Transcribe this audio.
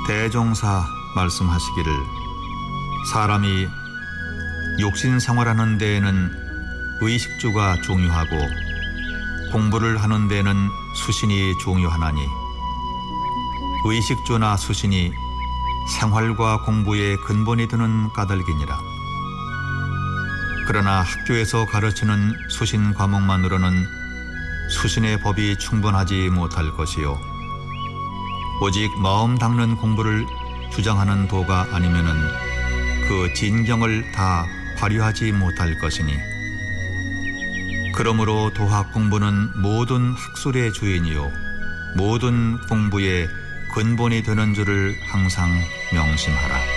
대종사 말씀하시기를 사람이 육신 생활하는 데에는 의식주가 중요하고 공부를 하는 데는 수신이 중요하나니 의식주나 수신이 생활과 공부의 근본이 되는 까닭이니라. 그러나 학교에서 가르치는 수신 과목만으로는 수신의 법이 충분하지 못할 것이요 오직 마음 닦는 공부를 주장하는 도가 아니면은 그 진경을 다 발휘하지 못할 것이니 그러므로 도학 공부는 모든 학술의 주인이요 모든 공부의 근본이 되는 줄을 항상 명심하라.